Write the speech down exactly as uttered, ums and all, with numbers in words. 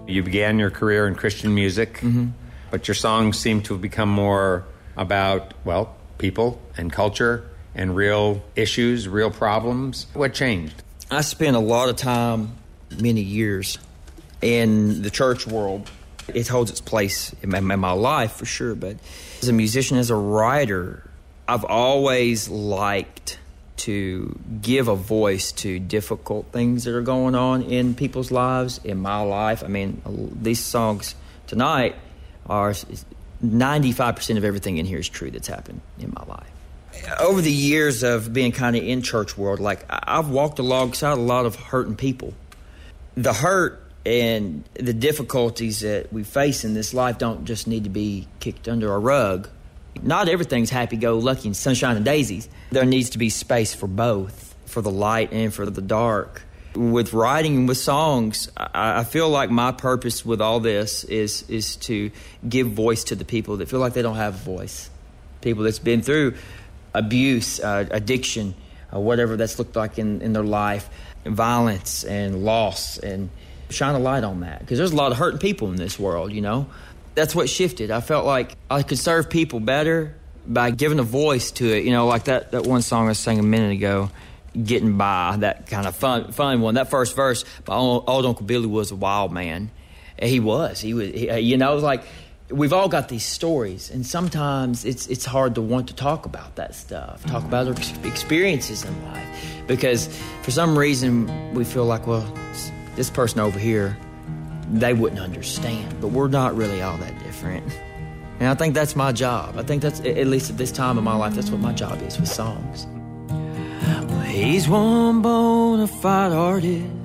You began your career in Christian music, mm-hmm. but your songs seem to have become more about, well, people and culture and real issues, real problems. What changed? I spent a lot of time, many years, in the church world. It holds its place in my, in my life for sure, but as a musician, as a writer, I've always liked to give a voice to difficult things that are going on in people's lives, in my life. I mean, these songs tonight are ninety-five percent of everything in here is true that's happened in my life. Over the years of being kind of in church world, like I've walked alongside a lot of hurting people. The hurt and the difficulties that we face in this life don't just need to be kicked under a rug. Not everything's happy-go-lucky and sunshine and daisies. There needs to be space for both, for the light and for the dark. With writing and with songs, I, I feel like my purpose with all this is is to give voice to the people that feel like they don't have a voice. People that's been through abuse, uh, addiction, uh, whatever that's looked like in, in their life, violence and loss, and shine a light on that. Because there's a lot of hurting people in this world, you know. That's what shifted. I felt like I could serve people better by giving a voice to it. You know, like that, that one song I sang a minute ago, Getting By, that kind of fun fun one. That first verse, my old, old Uncle Billy was a wild man. And he was. He was. He, you know, it was like we've all got these stories, and sometimes it's it's hard to want to talk about that stuff, talk about our experiences in life, because for some reason we feel like, well, this person over here, they wouldn't understand, but we're not really all that different. And I think that's my job. I think that's, at least at this time in my life, that's what my job is with songs. Well, he's one bona fide artist,